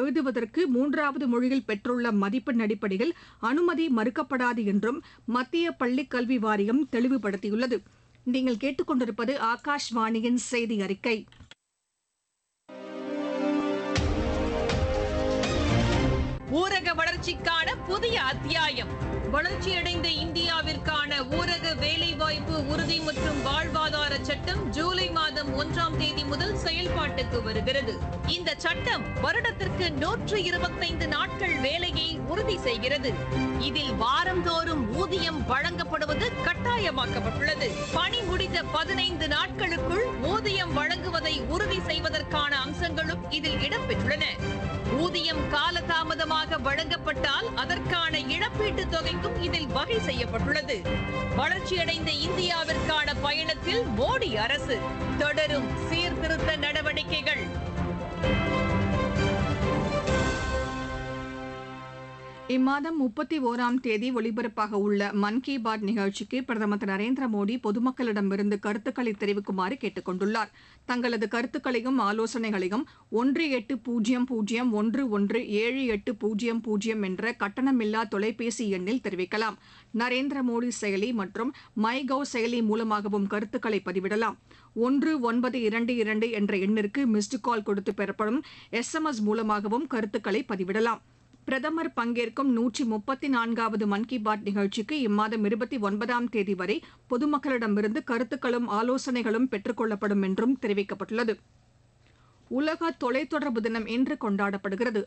எழுதுவதற்கு மூன்றாவது மொழியில் பெற்றுள்ள மதிப்பெண் அடிப்படையில் அனுமதி மறுக்கப்படாது என்றும் மத்திய பள்ளிக் கல்வி வாரியம் தெளிவுபடுத்தியுள்ளது. நீங்கள் கேட்டுக்கொண்டிருப்பது ஆகாஷ்வாணியின் செய்தி அறிக்கை. ஊரக வளர்ச்சிக்கான புதிய அத்தியாயம். வளர்ச்சியடைந்த இந்தியாவிற்கான ஊரக வேலைவாய்ப்பு உறுதி மற்றும் வாழ்வாதார சட்டம் ஜூலை மாதம் 1ஆம் தேதி முதல் செயல்பாட்டுக்கு வருகிறது. இந்த சட்டம் வருடத்திற்கு 125 நாட்கள் வேலையை உறுதி செய்கிறது. இதில் வாரந்தோறும் ஊதியம் வழங்கப்படுவது கட்டாயமாக்கப்பட்டுள்ளது. பணி முடிந்த 15 நாட்களுக்குள் ஊதியம் வழங்குவதை உறுதி செய்வதற்கான அம்சங்களும் இதில் இடம்பெற்றுள்ளன. ஊதியம் காலதாமதமாக வழங்கப்பட்டால் அதற்கான இழப்பீட்டுத் தொகைக்கும் இதில் வகை செய்யப்பட்டுள்ளது. வளர்ச்சியடைந்த இந்தியாவிற்கான பயணத்தில் மோடி அரசு தொடரும் சீர்திருத்த நடவடிக்கைகள். இம்மாதம் 31ஆம் தேதி ஒலிபரப்பாக உள்ள மன் கி பாத் நிகழ்ச்சிக்கு பிரதமர் திரு நரேந்திர மோடி பொதுமக்களிடமிருந்து கருத்துக்களை தெரிவிக்குமாறு கேட்டுக் கொண்டுள்ளார். தங்களது கருத்துக்களையும் ஆலோசனைகளையும் 1800117800 என்ற கட்டணமில்லா தொலைபேசி எண்ணில் தெரிவிக்கலாம். நரேந்திர மோடி செயலி மற்றும் மை கவ் செயலி மூலமாகவும் கருத்துக்களை பதிவிடலாம். 1922 என்ற எண்ணிற்கு மிஸ்டு கால் கொடுத்து பெறப்படும் SMS மூலமாகவும் கருத்துக்களை பதிவிடலாம். பிரதமர் பங்கேற்கும் 134வது மன் கி பாத் நிகழ்ச்சிக்கு இம்மாதம் 29ஆம் தேதி வரை பொதுமக்களிடமிருந்து கருத்துக்களும் ஆலோசனைகளும் பெற்றுக் கொள்ளப்படும் என்றும் தெரிவிக்கப்பட்டுள்ளது. உலக தொலைத்தொடர்பு தினம் இன்று கொண்டாடப்படுகிறது.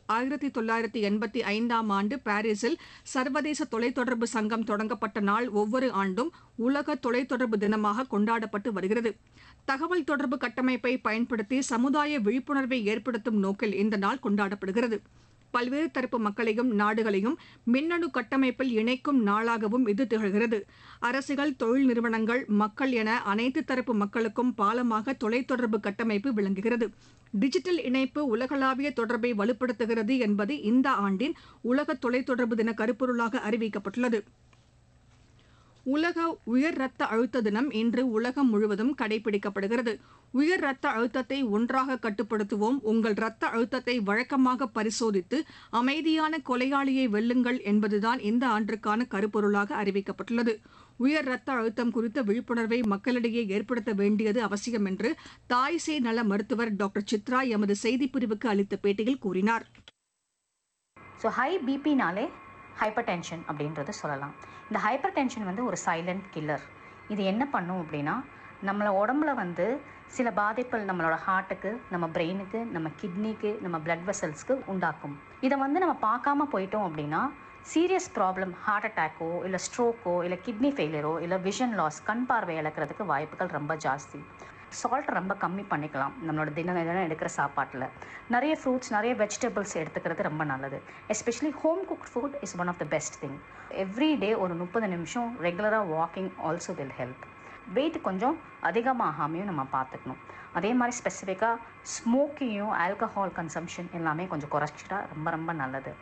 1985ஆம் ஆண்டு பாரிஸில் சர்வதேச தொலைத்தொடர்பு சங்கம் தொடங்கப்பட்ட நாள் ஒவ்வொரு ஆண்டும் உலக தொலைத்தொடர்பு தினமாக கொண்டாடப்பட்டு வருகிறது. தகவல் தொடர்பு கட்டமைப்பை பயன்படுத்தி சமுதாய விழிப்புணர்வை ஏற்படுத்தும் நோக்கில் இந்த நாள் கொண்டாடப்படுகிறது. பல்வேறு தரப்பு மக்களையும் நாடுகளையும் மின்னணு கட்டமைப்பில் இணைக்கும் நாளாகவும் இது திகழ்கிறது. அரசுகள், தொழில் நிறுவனங்கள், மக்கள் என அனைத்து தரப்பு மக்களுக்கும் பாலமாக தொலைத்தொடர்பு கட்டமைப்பு விளங்குகிறது. டிஜிட்டல் இணைப்பு உலகளாவிய தொடர்பை வலுப்படுத்துகிறது என்பது இந்த ஆண்டின் உலக தொலைத்தொடர்பு தின கருப்பொருளாக அறிவிக்கப்பட்டுள்ளது. உலக உயர் ரத்த அழுத்த தினம் இன்று உலகம் முழுவதும் கடைபிடிக்கப்படுகிறது. உயர் ரத்த அழுத்தத்தை ஒன்றாக கட்டுப்படுத்துவோம், உங்கள் ரத்த அழுத்தத்தை வழக்கமாக பரிசோதித்து அமைதியான கொலையாளியை வெல்லுங்கள் என்பதுதான் இந்த ஆண்டிற்கான கருப்பொருளாக அறிவிக்கப்பட்டுள்ளது. உயர் ரத்த அழுத்தம் குறித்த விழிப்புணர்வை மக்களிடையே ஏற்படுத்த வேண்டியது அவசியம் என்று தாய் சேய் நல மருத்துவர் டாக்டர் சித்ரா எமது செய்திப்பிரிவுக்கு அளித்த பேட்டியில் கூறினார். ஹை பிபினாலே ஹைப்பர் டென்ஷன் அப்படின்றது சொல்லலாம். இந்த ஹைப்பர் டென்ஷன் ஒரு சைலண்ட் கில்லர். இது என்ன பண்ணும் அப்படின்னா, நம்மளை உடம்புல சில பாதிப்புகள் நம்மளோட ஹார்ட்டுக்கு, நம்ம பிரெயினுக்கு, நம்ம கிட்னிக்கு, நம்ம பிளட் வெசல்ஸ்க்கு உண்டாக்கும். இதை நம்ம பார்க்காம போயிட்டோம் அப்படின்னா சீரியஸ் ப்ராப்ளம், ஹார்ட் அட்டாக்கோ இல்லை ஸ்ட்ரோக்கோ இல்லை கிட்னி ஃபெயிலியரோ இல்லை விஷன் லாஸ், கண் பார்வை இழக்கிறதுக்கு வாய்ப்புகள் ரொம்ப ஜாஸ்தி. சால்ட் ரொம்ப கம்மி பண்ணிக்கலாம் நம்மளோட தினம் எடுக்கிற சாப்பாட்டில். நிறைய ஃப்ரூட்ஸ், நிறைய வெஜிடபிள்ஸ் எடுத்துக்கிறது ரொம்ப நல்லது. Especially home cooked food is one of the best thing. Every day ஒரு 30 நிமிஷம் ரெகுலராக walking also will help. Wait கொஞ்சம் அதிகமாகாமையும் நம்ம பார்த்துக்கணும். அதே மாதிரி ஸ்பெசிஃபிக்காக ஸ்மோக்கிங்கும் ஆல்கஹால் கன்சம்ஷன் எல்லாமே கொஞ்சம் குறைச்சிட்டா ரொம்ப ரொம்ப நல்லது.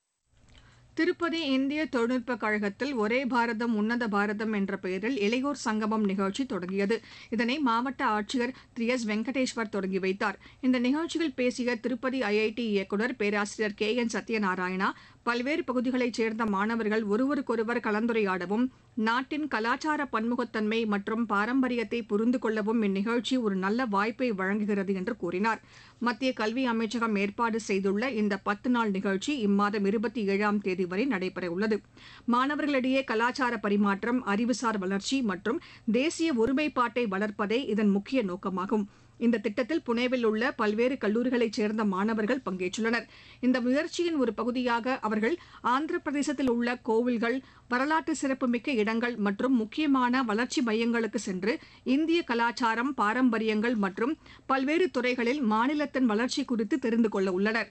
திருப்பதி இந்திய தொழில்நுட்பக் கழகத்தில் ஒரே பாரதம் உன்னத பாரதம் என்ற பெயரில் இளையோர் சங்கமம் நிகழ்ச்சி தொடங்கியது. இதனை மாவட்ட ஆட்சியர் திரு எஸ் வெங்கடேஸ்வர் தொடங்கி வைத்தார். இந்த நிகழ்ச்சியில் பேசிய திருப்பதி ஐஐடி இயக்குநர் பேராசிரியர் KN சத்யநாராயணா, பல்வேறு பகுதிகளைச் சேர்ந்த மாணவர்கள் ஒருவருக்கொருவர் கலந்துரையாடவும், நாட்டின் கலாச்சார பன்முகத்தன்மை மற்றும் பாரம்பரியத்தை புரிந்து கொள்ளவும் இந்நிகழ்ச்சி ஒரு நல்ல வாய்ப்பை வழங்குகிறது என்று கூறினார். மத்திய கல்வி அமைச்சகம் ஏற்பாடு செய்துள்ள இந்த 10 நாள் நிகழ்ச்சி இம்மாதம் 27ஆம் தேதி வரை நடைபெறவுள்ளது. மாணவர்களிடையே கலாச்சார பரிமாற்றம், அறிவுசார் வளர்ச்சி மற்றும் தேசிய ஒருமைப்பாட்டை வளர்ப்பதே இதன் முக்கிய நோக்கமாகும். இந்த திட்டத்தில் புனேவில் உள்ள பல்வேறு கல்லூரிகளைச் சேர்ந்த மாணவர்கள் பங்கேற்றுள்ளனர். இந்த முயற்சியின் ஒரு பகுதியாக அவர்கள் ஆந்திர பிரதேசத்தில் உள்ள கோவில்கள், வரலாற்று சிறப்புமிக்க இடங்கள் மற்றும் முக்கியமான வளர்ச்சி மையங்களுக்கு சென்று இந்திய கலாச்சாரம், பாரம்பரியங்கள் மற்றும் பல்வேறு துறைகளில் மாநிலத்தின் வளர்ச்சி குறித்து தெரிந்து கொள்ள உள்ளனர்.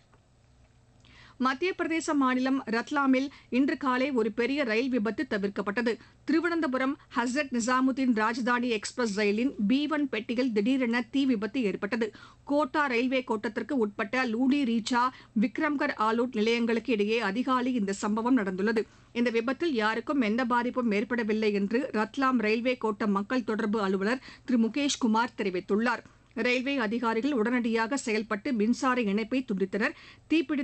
மத்திய பிரதேச மாநிலம் ரத்லாமில் இன்று காலை ஒரு பெரிய ரயில் விபத்து தவிர்க்கப்பட்டது. திருவனந்தபுரம் ஹஸ்ரத் நிசாமுதீன் ராஜதானி எக்ஸ்பிரஸ் ரயிலின் B1 பெட்டியில் திடீரென தீ விபத்து ஏற்பட்டது. கோட்டா ரயில்வே கோட்டத்திற்கு உட்பட்ட லூடி ரீச்சா, விக்ரம்கர் ஆலூட் நிலையங்களுக்கு இடையே அதிகாலை இந்த சம்பவம் நடந்துள்ளது. இந்த விபத்தில் யாருக்கும் எந்த பாதிப்பும் ஏற்படவில்லை என்று ரத்லாம் ரயில்வே கோட்ட மக்கள் தொடர்பு அலுவலர் திரு முகேஷ் குமார் தெரிவித்துள்ளார். ரயில்வே அதிகாரிகள் உடனடியாக செயல்பட்டு மின்சார இணைப்பை துண்டித்தனர். தீப்பிடித்த